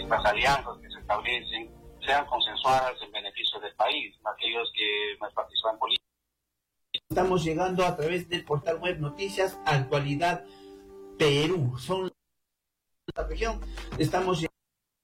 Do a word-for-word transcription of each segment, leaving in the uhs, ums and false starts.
las alianzas que se establecen sean consensuadas en beneficio del país, aquellos que más participan en política. Estamos llegando a través del portal web Noticias Actualidad Perú. Son la región. Estamos llegando.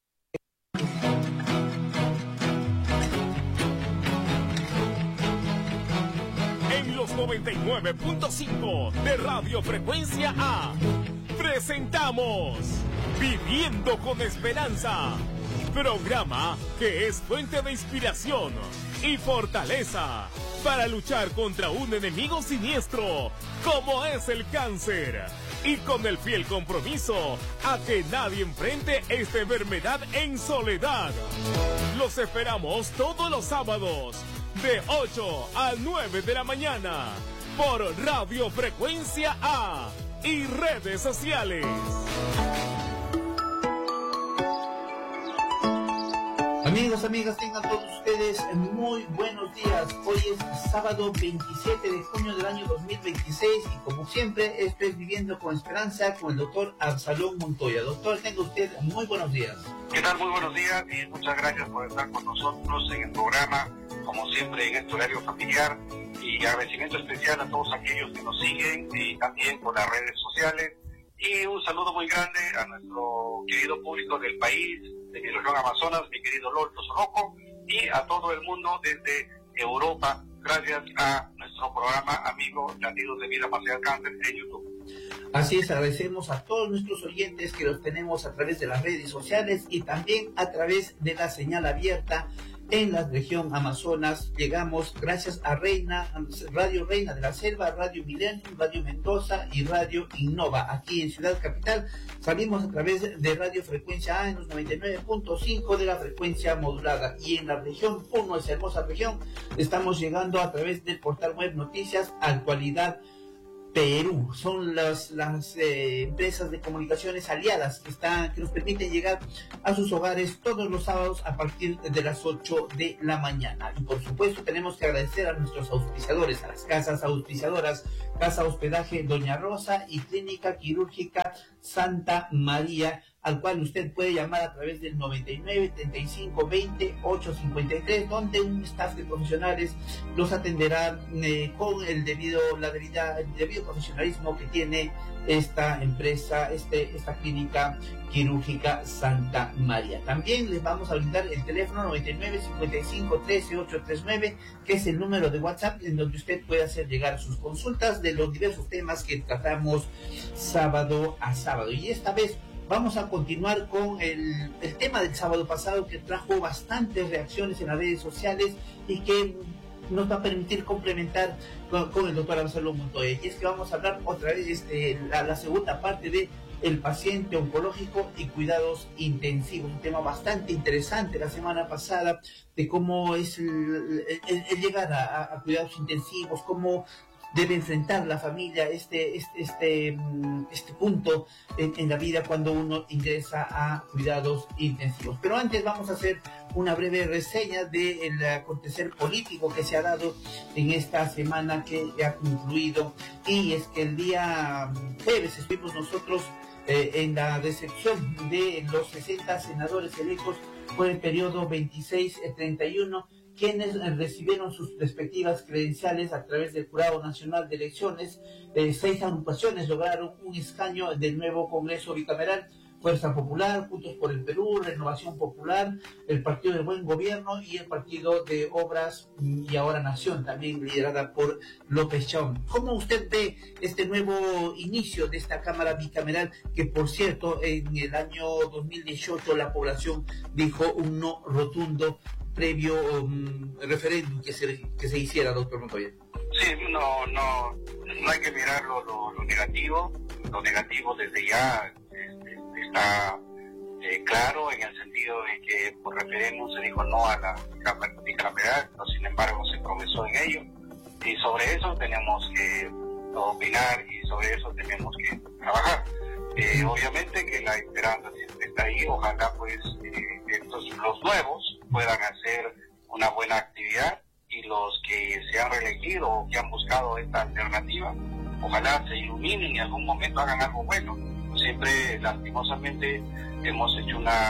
En los noventa y nueve punto cinco de Radio Frecuencia A presentamos Viviendo con Esperanza, programa que es fuente de inspiración y fortaleza para luchar contra un enemigo siniestro como es el cáncer, y con el fiel compromiso a que nadie enfrente esta enfermedad en soledad. Los esperamos todos los sábados de ocho a nueve de la mañana por Radio Frecuencia A y redes sociales. Amigos, amigas, tengan todos ustedes muy buenos días. Hoy es sábado veintisiete de junio del año dos mil veintiséis y como siempre estoy Viviendo con Esperanza con el doctor Absalón Montoya. Doctor, tenga usted muy buenos días. ¿Qué tal? Muy buenos días y muchas gracias por estar con nosotros en el programa, como siempre en este horario familiar, y agradecimiento especial a todos aquellos que nos siguen y también por las redes sociales. Y un saludo muy grande a nuestro querido público del país, de mi región Amazonas, mi querido Lolto Soloco, y a todo el mundo desde Europa, gracias a nuestro programa amigo Latidos de Vida Marcial Cáncer en YouTube. Así es, agradecemos a todos nuestros oyentes que los tenemos a través de las redes sociales y también a través de la señal abierta en la región Amazonas. Llegamos gracias a Reina, Radio Reina de la Selva, Radio Milenium, Radio Mendoza y Radio Innova. Aquí en Ciudad Capital salimos a través de Radio Frecuencia A en los noventa y nueve punto cinco de la frecuencia modulada, y en la región uno, esa hermosa región, estamos llegando a través del portal web Noticias Actualidad Perú. Son las, las eh, empresas de comunicaciones aliadas que están, que nos permiten llegar a sus hogares todos los sábados a partir de las ocho de la mañana. Y por supuesto tenemos que agradecer a nuestros auspiciadores, a las casas auspiciadoras, Casa Hospedaje Doña Rosa y Clínica Quirúrgica Santa María, al cual usted puede llamar a través del noventa y nueve, treinta y cinco, veinte, ocho cincuenta y tres, donde un staff de profesionales los atenderá eh, con el debido, la debida, el debido profesionalismo que tiene esta empresa, este, esta clínica quirúrgica Santa María. También les vamos a brindar el teléfono noventa y nueve, cincuenta y cinco, trece, ochocientos treinta y nueve, que es el número de WhatsApp en donde usted puede hacer llegar sus consultas de los diversos temas que tratamos sábado a sábado. Y esta vez vamos a continuar con el, el tema del sábado pasado, que trajo bastantes reacciones en las redes sociales y que nos va a permitir complementar con, con el doctor Absalón Montoya. Y es que vamos a hablar otra vez de la, la segunda parte de el paciente oncológico y cuidados intensivos. Un tema bastante interesante la semana pasada, de cómo es el, el, el llegar a, a cuidados intensivos, cómo debe enfrentar la familia este este este, este punto en, en la vida cuando uno ingresa a cuidados intensivos. Pero antes vamos a hacer una breve reseña del acontecer político que se ha dado en esta semana que ha concluido, y es que el día jueves estuvimos nosotros eh, en la recepción de los sesenta senadores electos por el periodo veintiséis treinta y uno, quienes recibieron sus respectivas credenciales a través del Jurado Nacional de Elecciones. Eh, seis agrupaciones lograron un escaño del nuevo Congreso Bicameral: Fuerza Popular, Juntos por el Perú, Renovación Popular, el Partido del Buen Gobierno y el Partido de Obras y Ahora Nación, también liderada por López Chón. ¿Cómo usted ve este nuevo inicio de esta Cámara Bicameral, que por cierto en el año dos mil dieciocho la población dijo un no rotundo previo um, referéndum que se, que se hiciera, doctor Montoya? Sí, no, no, no hay que mirar lo, lo, lo negativo. Lo negativo desde ya este, está eh, claro, en el sentido de que por referéndum se dijo no a la Cámara Bicameral, pero sin embargo se progresó en ello, y sobre eso tenemos que opinar y sobre eso tenemos que trabajar. Eh, obviamente que la esperanza siempre está ahí. Ojalá pues eh, estos, los nuevos puedan hacer una buena actividad, y los que se han reelegido o que han buscado esta alternativa, ojalá se iluminen y en algún momento hagan algo bueno. Siempre lastimosamente hemos hecho una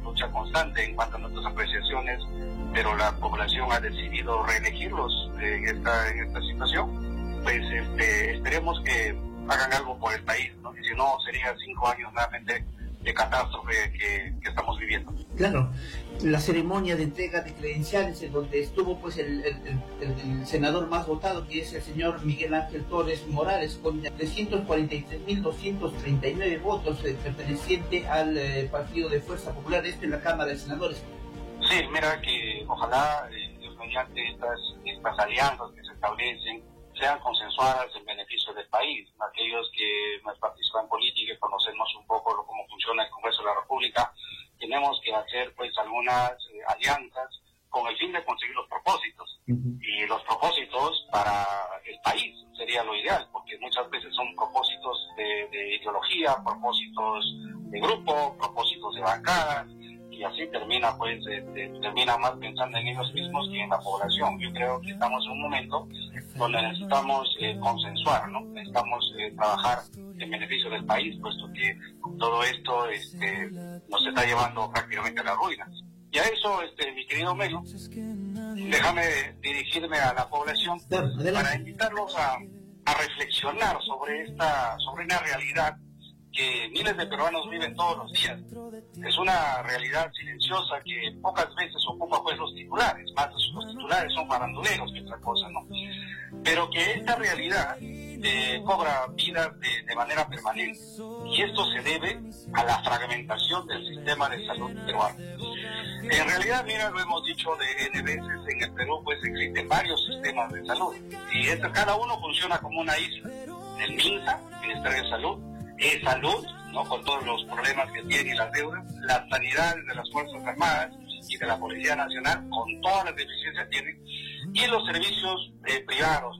lucha constante en cuanto a nuestras apreciaciones, pero la población ha decidido reelegirlos en esta, en esta situación. Pues este, esperemos que hagan algo por el país, ¿no? Y si no, serían cinco años nuevamente de catástrofe que, que estamos viviendo. Claro, la ceremonia de entrega de credenciales en donde estuvo pues el, el, el, el senador más votado, que es el señor Miguel Ángel Torres Morales, con trescientos cuarenta y tres mil doscientos treinta y nueve votos, eh, perteneciente al eh, Partido de Fuerza Popular, este en la Cámara de Senadores. Sí, mira que ojalá eh, mediante estas, estas alianzas que se establecen sean consensuadas en beneficio del país. Aquellos que más participan en política y conocemos un poco lo, cómo funciona el Congreso de la República, tenemos que hacer pues algunas eh, alianzas con el fin de conseguir los propósitos. Uh-huh. Y los propósitos para el país sería lo ideal, porque muchas veces son propósitos de, de ideología, propósitos de grupo, propósitos de bancadas, y así termina pues de, de, termina más pensando en ellos mismos que en la población. Yo creo que estamos en un momento donde necesitamos eh, consensuar, ¿no? Necesitamos eh, trabajar en beneficio del país, puesto que todo esto este, nos está llevando prácticamente a la ruina. Y a eso, este, mi querido Melo, déjame dirigirme a la población para invitarlos a, a reflexionar sobre esta, sobre una realidad que miles de peruanos viven todos los días. Es una realidad silenciosa que pocas veces ocupa pues los titulares, más los titulares son faranduleros que otra cosa, ¿no? Pero que esta realidad eh, cobra vida de, de manera permanente, y esto se debe a la fragmentación del sistema de salud peruano. En realidad, mira, lo hemos dicho de N veces, en el Perú pues existen varios sistemas de salud, y este, cada uno funciona como una isla. El MINSA, Ministerio de Salud, es salud, ¿no? Con todos los problemas que tiene y las deudas, la sanidad de las Fuerzas Armadas y de la Policía Nacional, con todas las deficiencias que tienen, y los servicios eh, privados.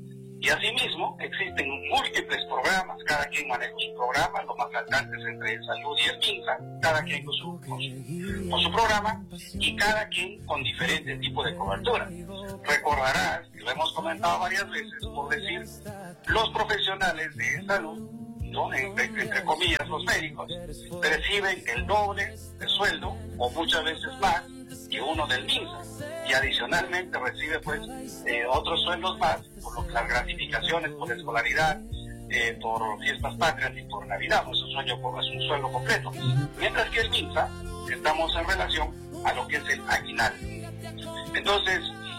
Y asimismo existen múltiples programas, cada quien maneja su programa, los más alcantes entre el salud y el MINSA, cada quien con su, con su, con su programa, y cada quien con diferentes tipos de cobertura. Recordarás, y lo hemos comentado varias veces, por decir, los profesionales de salud, ¿no? entre, entre comillas los médicos, perciben el doble de sueldo o muchas veces más que uno del MINSA, y adicionalmente recibe pues eh, otros sueldos más por lo que las gratificaciones por escolaridad, eh, por fiestas patrias y por Navidad, pues es un sueldo, es un sueldo completo, mientras que el MINSA estamos en relación a lo que es el aguinaldo. Entonces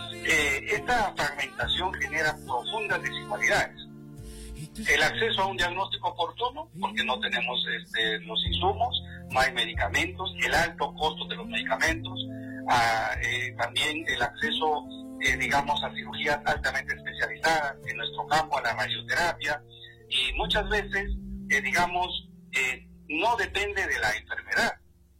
eh, esta fragmentación genera profundas desigualdades. El acceso a un diagnóstico oportuno, porque no tenemos este, los insumos, no hay medicamentos, el alto costo de los medicamentos, a, eh, también el acceso, eh, digamos, a cirugías altamente especializadas, en nuestro campo a la radioterapia, y muchas veces, eh, digamos, eh, no depende de la enfermedad,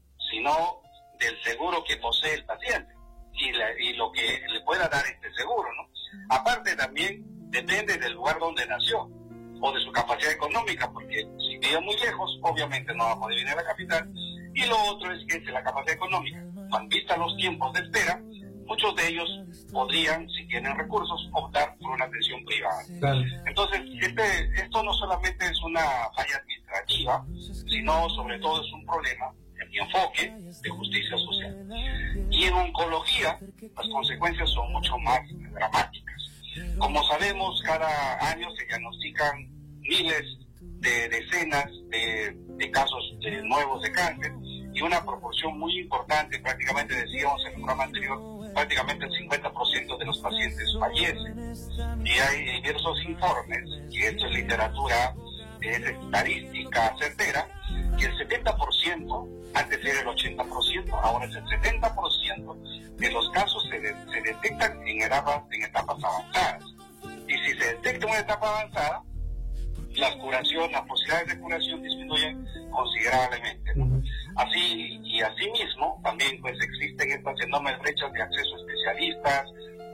sino del seguro que posee el paciente y, la, y lo que le pueda dar este seguro, ¿no? Aparte también depende del lugar donde nació o de su capacidad económica, porque si vive muy lejos, obviamente no va a poder venir a la capital. Y lo otro es que es la capacidad económica. Cuando vistan los tiempos de espera, muchos de ellos podrían, si tienen recursos, optar por una atención privada. Claro. Entonces, este, esto no solamente es una falla administrativa, sino sobre todo es un problema, en mi enfoque, de justicia social. Y en oncología, las consecuencias son mucho más dramáticas. Como sabemos, cada año se diagnostican miles de decenas de, de casos de nuevos de cáncer, y una proporción muy importante, prácticamente decíamos en el programa anterior, prácticamente el cincuenta por ciento de los pacientes fallecen. Y hay diversos informes, y esto es literatura, es estadística certera, que el setenta por ciento, antes era el ochenta por ciento, ahora es el setenta por ciento de los casos se, de, se detectan en etapas, en etapas avanzadas. Y si se detecta una etapa avanzada, la curación, las posibilidades de curación disminuyen considerablemente, ¿no? Así y asimismo también pues existen estas enormes brechas de acceso a especialistas,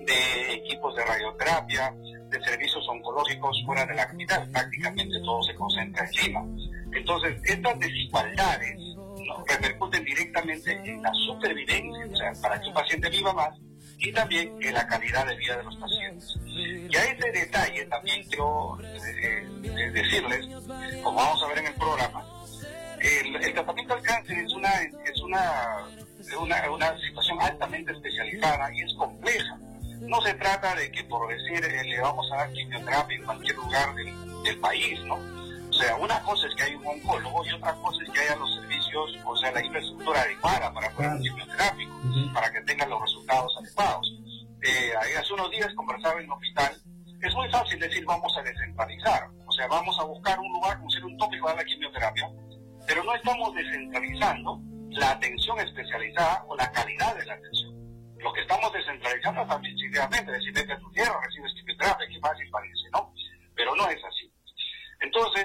de equipos de radioterapia, de servicios oncológicos fuera de la capital. Prácticamente todo se concentra en Lima. Entonces estas desigualdades, ¿no?, repercuten directamente en la supervivencia, o sea, para que un paciente viva más, y también en la calidad de vida de los pacientes. Y a ese detalle también quiero eh, eh, decirles, como vamos a ver en el programa, el, el tratamiento del cáncer es una, es una, una, una situación altamente especializada y es compleja. No se trata de que por decir eh, le vamos a dar quimioterapia en cualquier lugar del, del país, ¿no? O sea, una cosa es que hay un oncólogo y otra cosa es que haya los servicios, o sea, la infraestructura adecuada para poner un quimioterápico, uh-huh. para que tengan los resultados adecuados. Eh, hace unos días conversaba en el hospital. Es muy fácil decir vamos a descentralizar, o sea, vamos a buscar un lugar, como ser un tópico para la quimioterapia, pero no estamos descentralizando la atención especializada o la calidad de la atención. Lo que estamos descentralizando es administrativamente, decir, vete a tu tierra, recibes quimioterapia, que fácil parece, ¿no? Pero no es así. Entonces,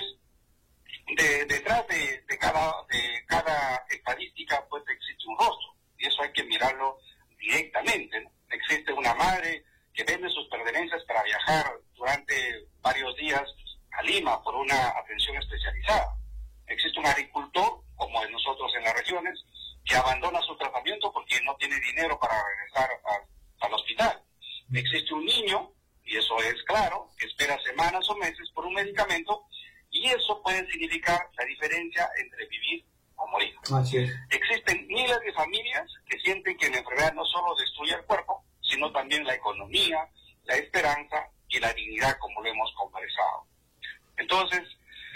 de, detrás de, de, cada, de cada estadística, pues existe un rostro, y eso hay que mirarlo directamente, ¿no? Existe una madre que vende sus pertenencias para viajar durante varios días a Lima por una atención especializada. Existe un agricultor, como nosotros en las regiones, que abandona su tratamiento porque no tiene dinero para regresar a, al hospital. Existe un niño, y eso es claro, que espera semanas o meses por un medicamento, y eso puede significar la diferencia entre vivir o morir. Así es. Existen miles de familias que sienten que la enfermedad no solo destruye el cuerpo, sino también la economía, la esperanza y la dignidad, como lo hemos conversado. Entonces,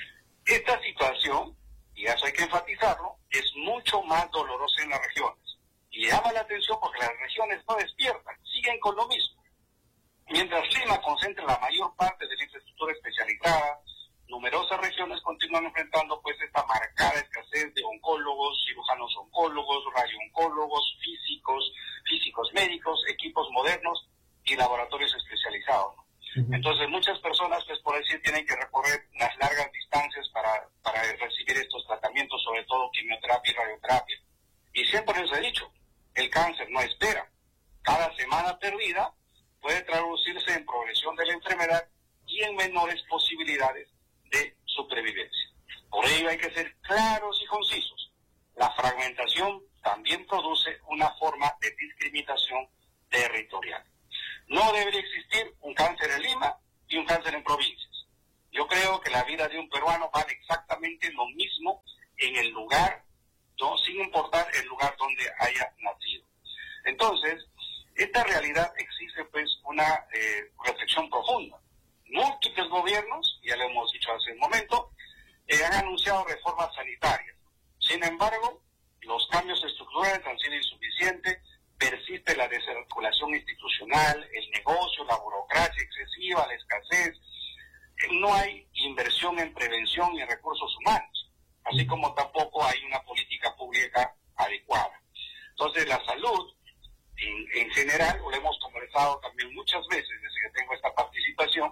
esta situación, y eso hay que enfatizarlo, es mucho más dolorosa en las regiones. Y llama la atención porque las regiones no despiertan, siguen con lo mismo. Mientras Lima concentra la mayor parte de la infraestructura especializada, numerosas regiones continúan enfrentando pues esta marcada escasez de oncólogos, cirujanos oncólogos, radiooncólogos, físicos, físicos médicos, equipos modernos y laboratorios especializados, ¿no? Uh-huh. Entonces muchas personas, pues por decir, tienen que recorrer las largas distancias para, para recibir estos tratamientos, sobre todo quimioterapia y radioterapia. Y siempre les he dicho, el cáncer no espera. Cada semana perdida puede traducirse en progresión de la enfermedad y en menores posibilidades de supervivencia. Por ello hay que ser claros y concisos. La fragmentación también produce una forma de discriminación territorial. No debería existir un cáncer en Lima y un cáncer en provincias. Yo creo que la vida de un peruano vale exactamente lo mismo en el lugar, ¿no? Sin importar el lugar donde haya nacido. Entonces, esta realidad exige pues una eh, reflexión profunda. Múltiples gobiernos, ya lo hemos dicho hace un momento, eh, han anunciado reformas sanitarias. Sin embargo, los cambios estructurales han sido insuficientes, persiste la desarticulación institucional, el negocio, la burocracia excesiva, la escasez, no hay inversión en prevención y en recursos humanos, así como tampoco hay una política pública adecuada. Entonces, la salud, en, en general, lo hemos conversado también muchas veces desde que tengo esta participación,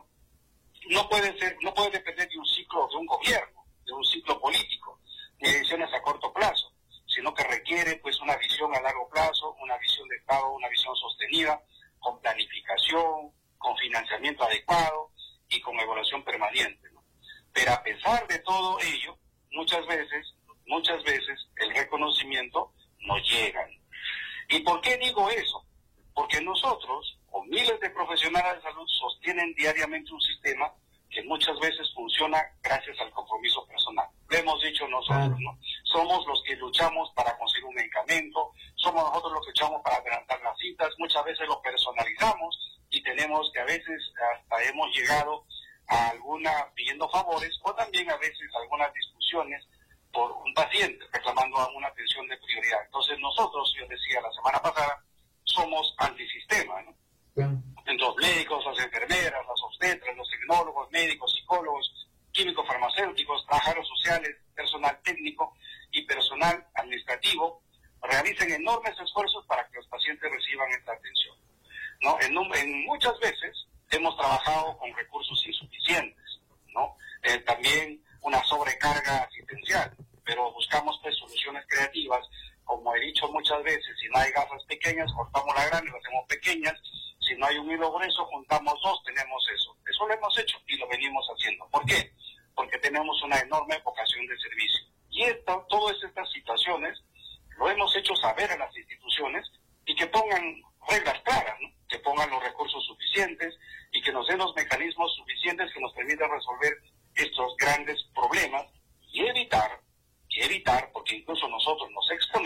no puede ser, no puede depender de un ciclo de un gobierno, de un ciclo político, ni de decisiones a corto plazo, sino que requiere pues una visión a largo plazo, una visión de Estado, una visión sostenida, con planificación, con financiamiento adecuado y con evaluación permanente, ¿no? Pero a pesar de todo ello, muchas veces, muchas veces el reconocimiento no llega. ¿Y por qué digo eso? Porque nosotros, o miles de profesionales de salud, sostienen diariamente un sistema que muchas veces funciona gracias al compromiso personal. Lo hemos dicho nosotros, ¿no? Somos los que luchamos para conseguir un medicamento, somos nosotros los que luchamos para adelantar las citas, muchas veces lo personalizamos y tenemos que a veces hasta hemos llegado a alguna pidiendo favores o también a veces algunas discusiones por un paciente reclamando una atención de prioridad. Entonces nosotros, yo decía la semana pasada, somos antisistema, ¿no? Entonces, los médicos, las enfermeras, las obstetras, los tecnólogos, médicos, psicólogos, químicos farmacéuticos, trabajadores sociales, personal técnico y personal administrativo realicen enormes esfuerzos para que los pacientes reciban esta atención, ¿no? En, en muchas veces hemos trabajado con recursos insuficientes, ¿no? Eh, también una sobrecarga asistencial, pero buscamos pues soluciones creativas. Como he dicho muchas veces, si no hay gafas pequeñas, cortamos la grande y las hacemos pequeñas. Si no hay un hilo grueso, juntamos dos, tenemos eso. Eso lo hemos hecho y lo venimos haciendo. ¿Por qué? Porque tenemos una enorme vocación de servicio. Y esto, todas estas situaciones lo hemos hecho saber a las instituciones y que pongan reglas claras, ¿no? Que pongan los recursos suficientes y que nos den los mecanismos suficientes que nos permitan resolver estos grandes problemas y evitar, y evitar, porque incluso nosotros nos exponemos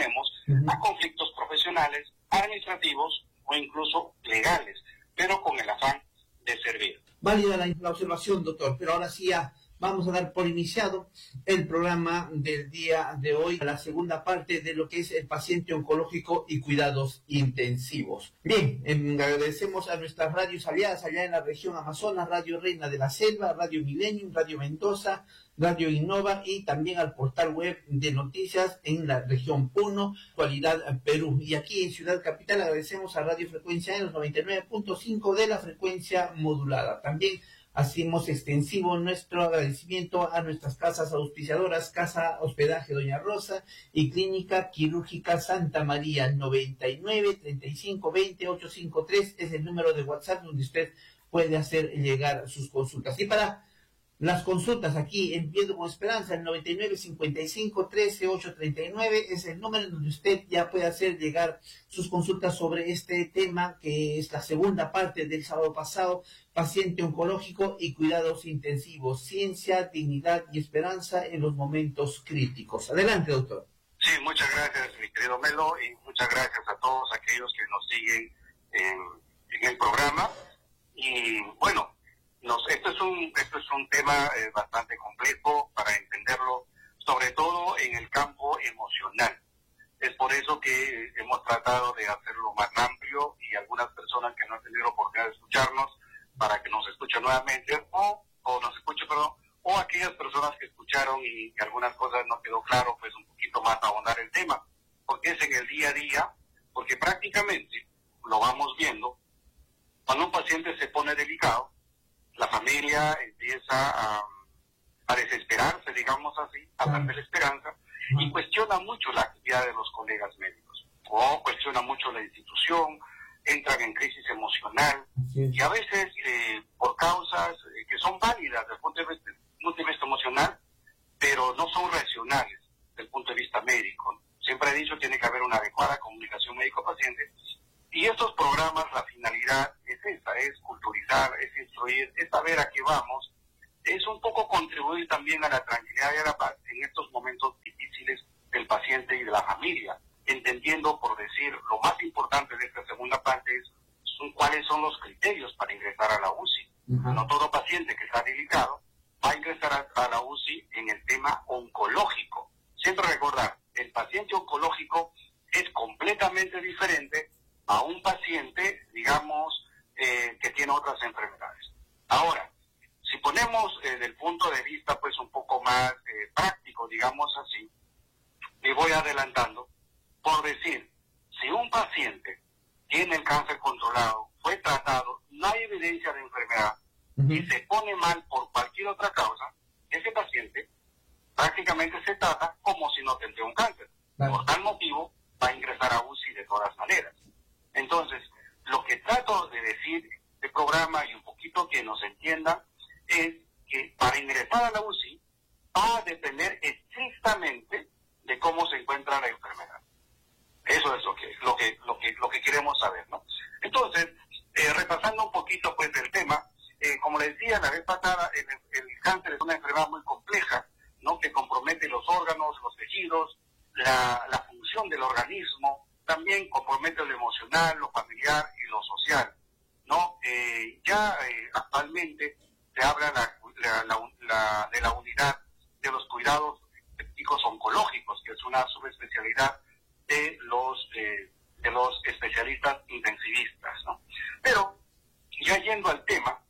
uh-huh. a conflictos profesionales, administrativos o incluso legales, pero con el afán de servir. Válida la, la observación, doctor, pero ahora sí ya vamos a dar por iniciado el programa del día de hoy, la segunda parte de lo que es el paciente oncológico y cuidados intensivos. Bien, eh, agradecemos a nuestras radios aliadas allá en la región Amazonas, Radio Reina de la Selva, Radio Millennium, Radio Mendoza, Radio Innova y también al portal web de noticias en la región Puno, Actualidad Perú. Y aquí en Ciudad Capital agradecemos a Radio Frecuencia en los noventa y nueve punto cinco de la frecuencia modulada. También hacemos extensivo nuestro agradecimiento a nuestras casas auspiciadoras, Casa Hospedaje Doña Rosa y Clínica Quirúrgica Santa María. Noventa y nueve, treinta y cinco, veinte, ochocientos cincuenta y tres es el número de WhatsApp donde usted puede hacer llegar sus consultas. Y para las consultas aquí en Viviendo con Esperanza, el noventa y nueve, cincuenta y cinco, trece, ochocientos treinta y nueve es el número donde usted ya puede hacer llegar sus consultas sobre este tema, que es la segunda parte del sábado pasado, paciente oncológico y cuidados intensivos, ciencia, dignidad y esperanza en los momentos críticos. Adelante, doctor. Sí, muchas gracias, mi querido Melo, y muchas gracias a todos aquellos que nos siguen en, en el programa. Y bueno, Nos, esto es un esto es un tema eh, bastante complejo para entenderlo, sobre todo en el campo emocional. Es por eso que hemos tratado de hacerlo más amplio y algunas personas que no han tenido la oportunidad de escucharnos, para que nos escuchen nuevamente, o, o nos escuchen, perdón, o aquellas personas que escucharon y que algunas cosas no quedó claro, pues un poquito más ahondar el tema, porque es en el día a día, porque prácticamente lo vamos viendo, cuando un paciente se pone delicado, la familia empieza a, a desesperarse, digamos así, a perder la esperanza, y cuestiona mucho la actividad de los colegas médicos, o cuestiona mucho la institución, entran en crisis emocional, y a veces eh, por causas eh, que son válidas desde el punto de, vista, punto de vista emocional, pero no son racionales desde el punto de vista médico. Siempre he dicho que tiene que haber una adecuada comunicación médico-paciente. Y estos programas, la finalidad es esa, es culturizar, es instruir, es saber a qué vamos, es un poco contribuir también a la tranquilidad y a la paz en estos momentos difíciles del paciente y de la familia, entendiendo, por decir, lo más importante de esta segunda parte es son, cuáles son los criterios para ingresar a la U C I. Uh-huh. No todo paciente que está delicado va a ingresar a, a la U C I en el tema oncológico. Siempre recordar, el paciente oncológico es completamente diferente a un paciente, digamos, eh, que tiene otras enfermedades. Ahora, si ponemos eh, del punto de vista, pues, un poco más eh, práctico, digamos así, y voy adelantando, por decir, si un paciente tiene el cáncer controlado, fue tratado, no hay evidencia de enfermedad, uh-huh. y se pone mal por cualquier otra causa, ese paciente prácticamente se trata como si no tendría un cáncer. Vale. Por tal motivo, va a ingresar a U C I de todas maneras. Entonces, lo que trato de decir de programa y un poquito que nos entiendan es que para ingresar a la U C I va a depender estrictamente de cómo se encuentra la enfermedad. Eso es lo que lo que lo que lo que queremos saber, ¿no? Entonces, eh, repasando un poquito pues el tema, eh, como les decía la vez pasada, el, el cáncer es una enfermedad muy compleja, ¿no? Que compromete los órganos, los tejidos, la, la función del organismo. También compromete lo emocional, lo familiar y lo social, ¿no? Eh, ya eh, actualmente se habla la, la, la, la, de la unidad de los cuidados médicos oncológicos, que es una subespecialidad de los eh, de los especialistas intensivistas, ¿no? Pero, ya yendo al tema,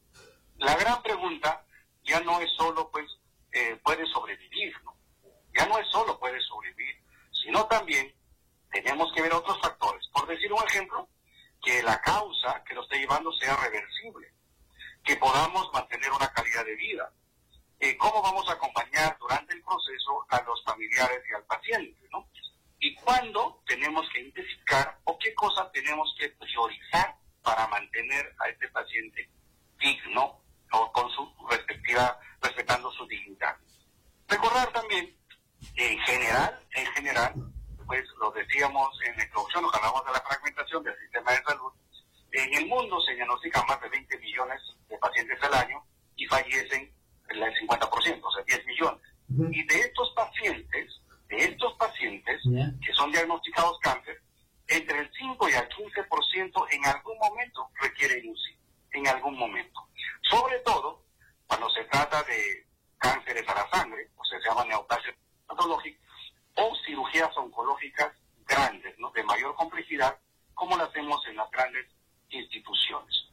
la gran pregunta ya no es solo, pues, eh, puede sobrevivir, ¿no? Ya no es solo puede sobrevivir, sino también tenemos que ver otros factores. Por decir un ejemplo, que la causa que lo esté llevando sea reversible, que podamos mantener una calidad de vida, eh, cómo vamos a acompañar durante el proceso a los familiares y al paciente, ¿no? Y cuándo tenemos que identificar o qué cosas tenemos que priorizar para mantener a este paciente digno o con su respectiva, respetando su dignidad. Recordar también que en general, en general, pues lo decíamos en la introducción, nos hablamos de la fragmentación del sistema de salud. En el mundo se diagnostican más de veinte millones de pacientes al año y fallecen el cincuenta por ciento, o sea, diez millones. Uh-huh. Y de estos pacientes, de estos pacientes yeah. que son diagnosticados cáncer, entre el cinco y el quince por ciento en algún momento requieren U C I, en algún momento. Sobre todo cuando se trata de cánceres a la sangre, o sea, se llama neoplasia patológica, o cirugías oncológicas grandes, ¿no?, de mayor complejidad, como lo hacemos en las grandes instituciones.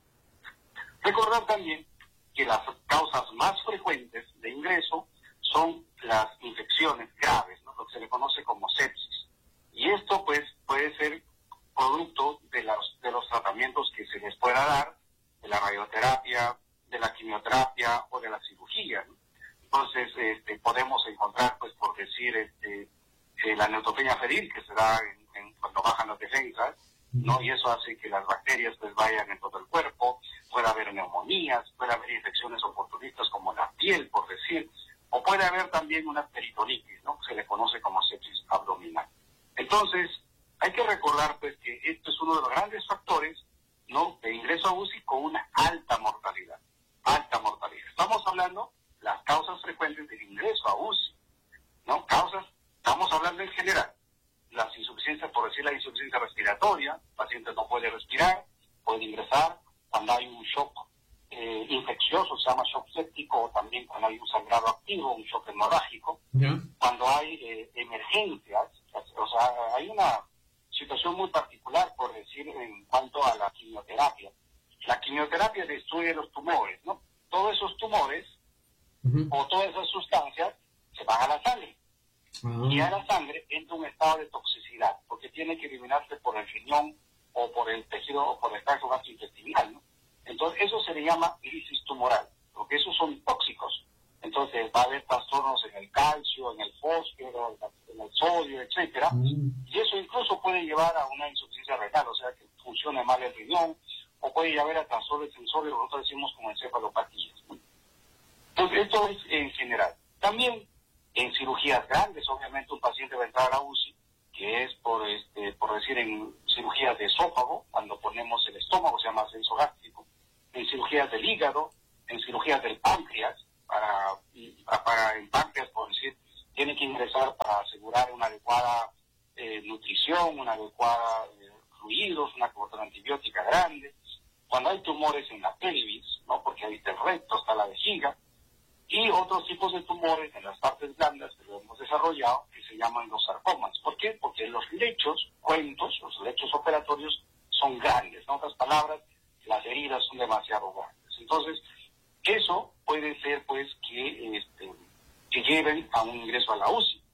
Recordar también que las causas más frecuentes de ingreso son las infecciones graves, ¿no?, lo que se le conoce como sepsis. Y esto, pues, puede ser producto de los, de los tratamientos que se les pueda dar, de la radioterapia, de la quimioterapia o de la cirugía, ¿no? Entonces, este, podemos encontrar, pues, por decir, este, eh, la neutropenia febril, que se da en, en, cuando bajan las defensas, ¿no? Y eso hace que las bacterias, pues, vayan en todo el cuerpo, puede haber neumonías, puede haber infecciones oportunistas como la piel, por decir, o puede haber también una peritonitis, ¿no?, que se le conoce como sepsis abdominal. Entonces, hay que recordar, pues, que esto es uno de los grandes factores, ¿no?, de ingreso a U C I con una alta mortalidad, alta mortalidad. Estamos hablando las causas frecuentes del ingreso a U C I, ¿no? Causas, estamos hablando en general, las insuficiencias, por decir la insuficiencia respiratoria, el paciente no puede respirar, puede ingresar cuando hay un shock eh, infeccioso, se llama shock séptico, o también cuando hay un sangrado activo, un shock hemorrágico, yeah. cuando hay eh, emergencias, o sea, hay una situación muy particular, por decir, en cuanto a la quimioterapia. La quimioterapia destruye los tumores, ¿no? Todos esos tumores uh-huh. o todas esas sustancias se van a la sangre. Uh-huh. Y a la sangre entra un estado de toxicidad, porque tiene que eliminarse por el riñón o por el tejido o por el tracto gastrointestinal, ¿no? Entonces, eso se le llama lisis tumoral, porque esos son tóxicos. Entonces, va a haber trastornos en el calcio, en el fósforo, en el sodio, etcétera. Uh-huh. Y eso incluso puede llevar a una insuficiencia renal, o sea, que funcione mal el riñón, o puede llevar a trastornos sensorios, nosotros decimos como encefalopatías, ¿no? Entonces, esto es en general. También en cirugías grandes, obviamente un paciente va a entrar a la U C I, que es por este por decir en cirugías de esófago, cuando ponemos el estómago, se llama ascenso gástrico, en cirugías del hígado, en cirugías del páncreas, para, para el páncreas, por decir, tiene que ingresar para asegurar una adecuada eh, nutrición, una adecuada eh, fluidos, una cobertura antibiótica grande. Cuando hay tumores en la pelvis, ¿no?, porque ahí está el recto, está la vejiga, y otros tipos de tumores en las partes blandas que lo hemos desarrollado, que se llaman los sarcomas. ¿Por qué? Porque los lechos, cuentos, los lechos operatorios son grandes. En otras palabras, las heridas son demasiado grandes. Entonces, eso puede ser, pues, que, este, que lleven a un ingreso a la U C I.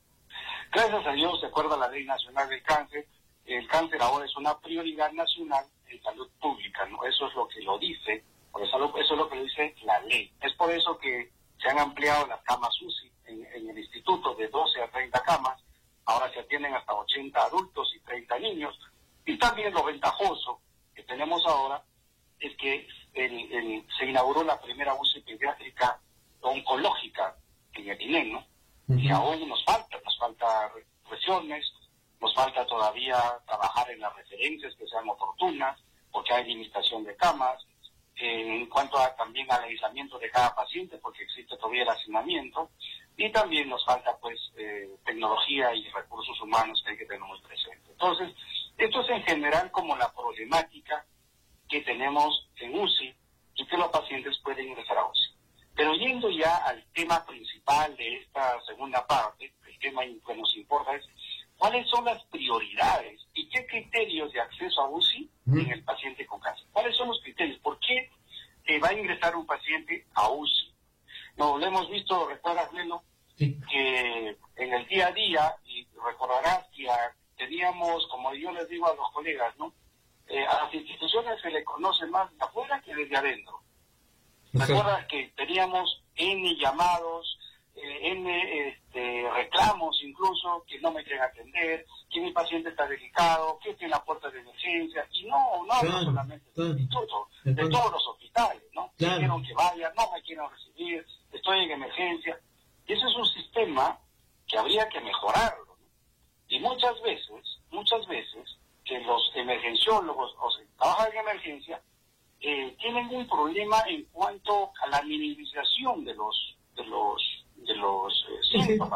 Gracias a Dios, de acuerdo a la Ley Nacional del Cáncer, el cáncer ahora es una prioridad nacional en salud pública, ¿no? Eso es lo que lo dice, por eso, eso es lo que lo dice la ley. Es por eso que se han ampliado las camas U C I en, en el instituto de doce a treinta camas, ahora se atienden hasta ochenta adultos y treinta niños, y también lo ventajoso que tenemos ahora es que el, el, se inauguró la primera U C I pediátrica oncológica en el I N E M, ¿no? Uh-huh. Y aún nos falta, nos falta presiones, nos falta todavía trabajar en las referencias que sean oportunas, porque hay limitación de camas, eh, en cuanto a, también al aislamiento de cada paciente, porque existe todavía el hacinamiento, y también nos falta, pues, eh, tecnología y recursos humanos que hay que tener muy presentes. Entonces, esto es en general como la problemática que tenemos en U C I y que los pacientes pueden ingresar a U C I. Pero yendo ya al tema principal de esta segunda parte, el tema que nos importa es cuáles son las prioridades y qué criterios de acceso a U C I mm. en el paciente con cáncer. ¿Cuáles son los criterios? ¿Por qué eh, va a ingresar un paciente a U C I? No, lo hemos visto, recuerdas, Lelo, sí. que en el día a día, y recordarás que a, teníamos, como yo les digo a los colegas, ¿no? Eh, a las instituciones se le conoce más de afuera que desde adentro. Recuerdas que teníamos N llamados, eh, N este, reclamos incluso, que no me quieren atender, que mi paciente está delicado, que estoy en la puerta de emergencia, y no, no, claro, no solamente claro. del instituto, de todos los hospitales, ¿no? Claro. Quieren que vaya, no me quieren recibir, estoy en emergencia. Y ese es un sistema que habría que mejorarlo, ¿no? Y muchas veces, muchas veces, que los emergenciólogos, o sea, trabajan en emergencia, eh, tienen un problema en cuanto a la minimización de los de los de los eh, síntomas. Sí.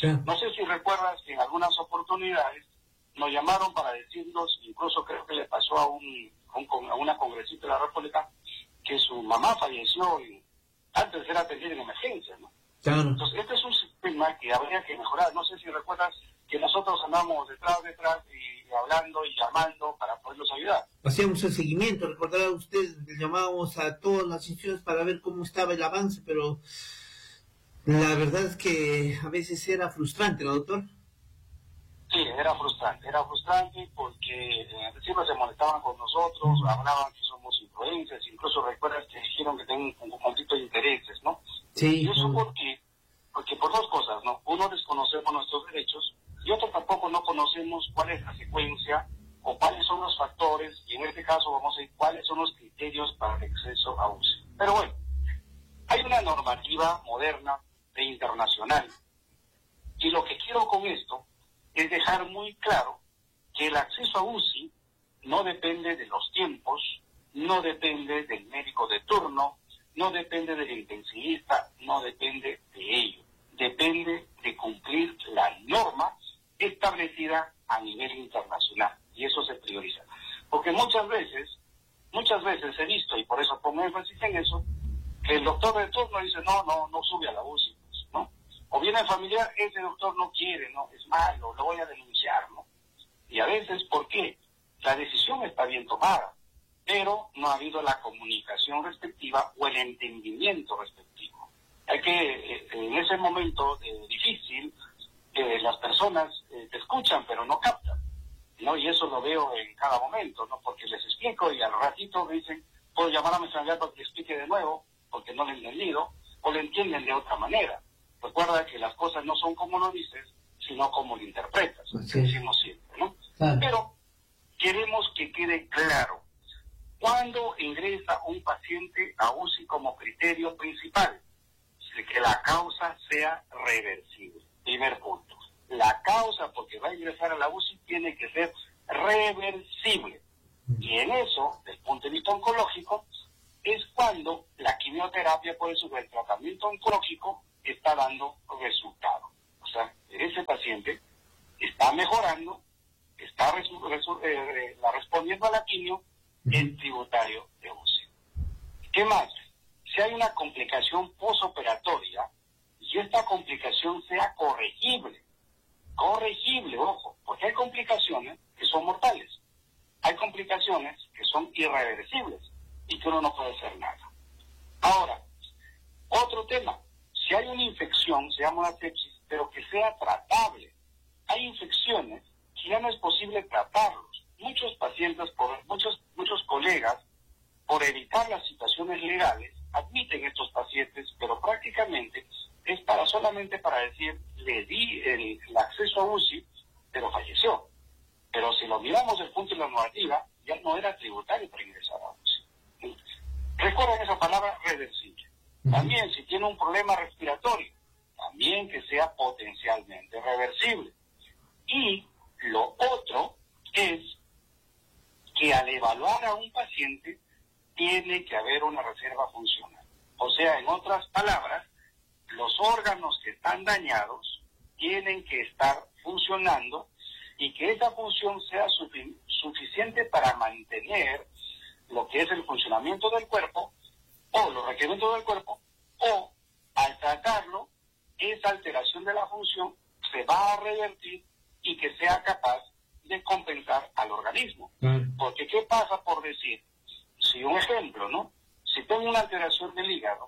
Yeah. No sé si recuerdas que en algunas oportunidades nos llamaron para decirnos, incluso creo que le pasó a, un, a, un, a una congresista de la República, que su mamá falleció y antes de ser atendida en emergencia, ¿no? Claro. Entonces, este es un sistema que habría que mejorar. No sé si recuerdas que nosotros andamos detrás, detrás y, y hablando y llamando para poderlos ayudar. Hacíamos el seguimiento, recordará usted, llamábamos a todas las instituciones para ver cómo estaba el avance, pero la verdad es que a veces era frustrante, ¿no, doctor? Sí, era frustrante, era frustrante porque eh, siempre se molestaban con nosotros, hablaban que somos influencers, incluso recuerdas que dijeron que tenían un conflicto de intereses, ¿no? Sí. Y eso porque, porque por dos cosas, ¿no? Uno, desconocemos nuestros derechos, y otro, tampoco no conocemos cuál es la secuencia o cuáles son los factores, y en este caso vamos a ver cuáles son los criterios para el acceso a U C I. Pero bueno, hay una normativa moderna e internacional, y lo que quiero con esto es dejar muy claro que el acceso a U C I no depende de los tiempos, no depende del médico de turno, no depende del intensivista, no depende de ello. Depende de cumplir la norma establecida a nivel internacional, y eso se prioriza. Porque muchas veces, muchas veces he visto, y por eso pongo énfasis en eso, que el doctor de turno dice, no, no, no sube a la U C I, pues, ¿no? O viene el familiar, ese doctor no quiere, ¿no? Es malo, lo voy a denunciar, ¿no? Y a veces, ¿por qué? La decisión está bien tomada, pero no ha habido la comunicación respectiva o el entendimiento respectivo. Hay que, eh, en ese momento eh, difícil, eh, las personas eh, te escuchan, pero no captan, ¿no? Y eso lo veo en cada momento, ¿no? Porque les explico y al ratito me dicen, puedo llamar a mi familiar para que le explique de nuevo, porque no lo he entendido, o lo entienden de otra manera. Recuerda que las cosas no son como lo dices, sino como lo interpretas, que decimos siempre, ¿no? Claro. Pero queremos que quede claro, cuando ingresa un paciente a U C I como criterio principal, que la causa sea reversible. Primer punto. La causa, porque va a ingresar a la U C I, tiene que ser reversible. Y en eso, desde el punto de vista oncológico, es cuando la quimioterapia, por eso el tratamiento oncológico, está dando resultado. O sea, ese paciente está mejorando, está resu resu eh, respondiendo a la quimio, el tributario de U C I. ¿Qué más? Si hay una complicación posoperatoria y esta complicación sea corregible, corregible, ojo, porque hay complicaciones que son mortales, hay complicaciones que son irreversibles y que uno no puede hacer nada. Ahora, otro tema, si hay una infección, se llama una sepsis, pero que sea tratable. Hay infecciones que ya no es posible tratarlos. Muchos pacientes, por, muchos, muchos colegas, por evitar las situaciones legales, admiten estos pacientes, pero prácticamente es para solamente para decir, le di el, el acceso a U C I, pero falleció. Pero si lo miramos desde el punto de la normativa, ya no era tributario para ingresar a U C I. Recuerden esa palabra reversible. También si tiene un problema respiratorio, también que sea potencialmente reversible. Y lo otro es que al evaluar a un paciente tiene que haber una reserva funcional. O sea, en otras palabras, los órganos que están dañados tienen que estar funcionando y que esa función sea sufi suficiente para mantener lo que es el funcionamiento del cuerpo o los requerimientos del cuerpo, o al tratarlo, esa alteración de la función se va a revertir y que sea capaz de compensar al organismo. Mm. Porque ¿qué pasa por decir? Si un ejemplo, ¿no? Si tengo una alteración del hígado,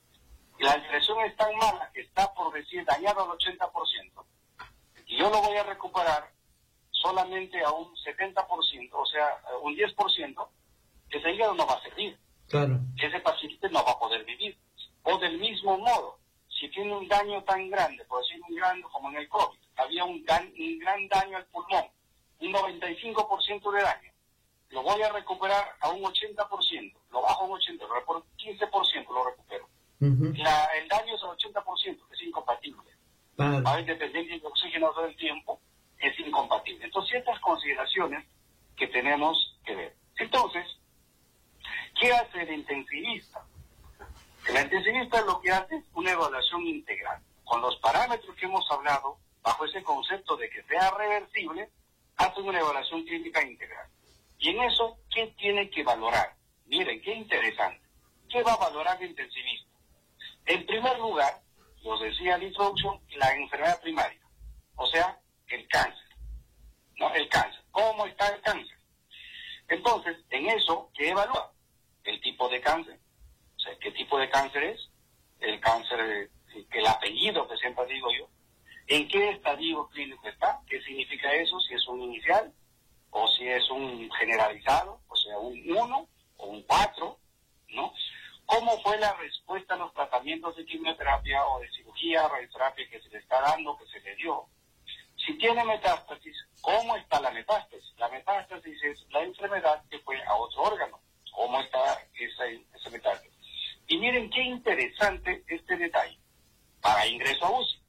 y la alteración es tan mala que está, por decir, dañado al ochenta por ciento, y yo lo voy a recuperar solamente a un setenta por ciento, o sea, un diez por ciento, ese hígado no va a servir. Claro. Ese paciente no va a poder vivir. O del mismo modo, si tiene un daño tan grande, por decir un gran, como en el COVID, había un gran, un gran daño al pulmón, un noventa y cinco por ciento de daño, lo voy a recuperar a un ochenta por ciento, lo bajo a un ochenta por ciento, por quince por ciento lo recupero. Uh-huh. La, el daño es al ochenta por ciento, es incompatible. Uh-huh. A ver, dependiente de oxígeno todo el tiempo, es incompatible. Entonces, ciertas consideraciones que tenemos que ver. Entonces, ¿qué hace el intensivista? El intensivista lo que hace es una evaluación integral. con los parámetros que hemos hablado, bajo ese concepto de que sea reversible, hacen una evaluación clínica integral. Y en eso, ¿qué tiene que valorar? Miren, qué interesante. ¿Qué va a valorar el intensivista? En primer lugar, los decía en la introducción, la enfermedad primaria, o sea, el cáncer. ¿No? El cáncer. ¿Cómo está el cáncer? Entonces, en eso, ¿qué evalúa? El tipo de cáncer. O sea, ¿qué tipo de cáncer es? El cáncer, el apellido que siempre digo yo. ¿En qué estadio clínico está? ¿Qué significa eso? Si es un inicial, o si es un generalizado, o sea, un uno o un cuatro, ¿no? ¿Cómo fue la respuesta a los tratamientos de quimioterapia o de cirugía, radioterapia que se le está dando, que se le dio? Si tiene metástasis, ¿cómo está la metástasis? La metástasis es la enfermedad que fue a otro órgano. ¿Cómo está esa, esa metástasis? Y miren qué interesante este detalle. Para ingreso a U C I.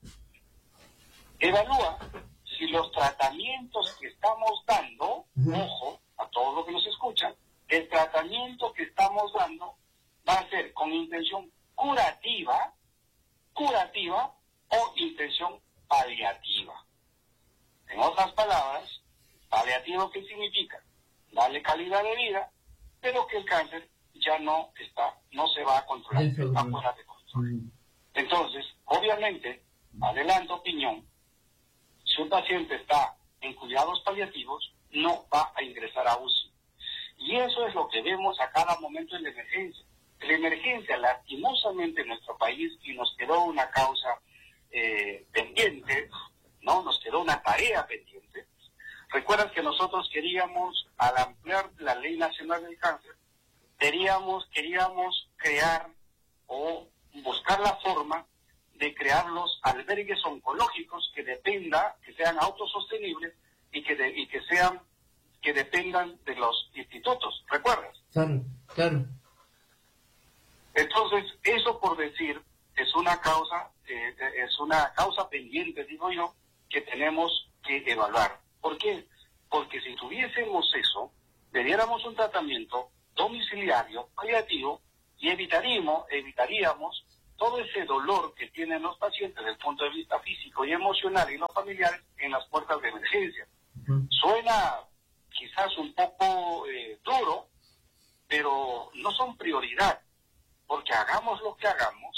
Evalúa si los tratamientos que estamos dando, ojo, a todos los que nos escuchan, el tratamiento que estamos dando va a ser con intención curativa, curativa o intención paliativa. En otras palabras, paliativo, ¿qué significa? Darle calidad de vida, pero que el cáncer ya no está, no se va a controlar, está fuera de control. Entonces, obviamente, adelanto opinión, si un paciente está en cuidados paliativos, no va a ingresar a U C I. Y eso es lo que vemos a cada momento en la emergencia. En la emergencia, lastimosamente en nuestro país, y nos quedó una causa eh, pendiente, ¿no? Nos quedó una tarea pendiente. Recuerdas que nosotros queríamos, al ampliar la Ley Nacional del Cáncer, queríamos, queríamos crear o buscar la forma de crear los albergues oncológicos que dependa, que sean autosostenibles y que de, y que sean, que dependan de los institutos, ¿recuerdas? Claro, claro. Entonces, eso por decir, es una causa, eh, es una causa pendiente, digo yo, que tenemos que evaluar. ¿Por qué? Porque si tuviésemos eso, le diéramos un tratamiento domiciliario, paliativo, y evitaríamos, evitaríamos todo ese dolor que tienen los pacientes desde el punto de vista físico y emocional y los familiares en las puertas de emergencia. Uh-huh. Suena quizás un poco eh, duro, pero no son prioridad, porque hagamos lo que hagamos,